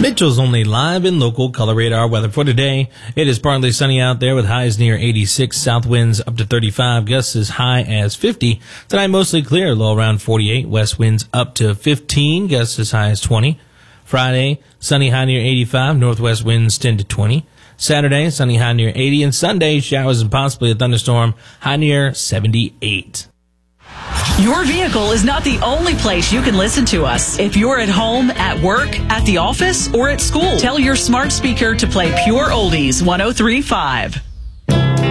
Mitchell's Only Live and Local Color Radar weather for today. It is partly sunny out there with highs near 86, south winds up to 35, gusts as high as 50. Tonight mostly clear, low around 48, west winds up to 15, gusts as high as 20. Friday, sunny high near 85, northwest winds 10 to 20. Saturday, sunny high near 80, and Sunday, showers and possibly a thunderstorm, high near 78. Your vehicle is not the only place you can listen to us. If you're at home, at work, at the office, or at school, tell your smart speaker to play Pure Oldies 103.5.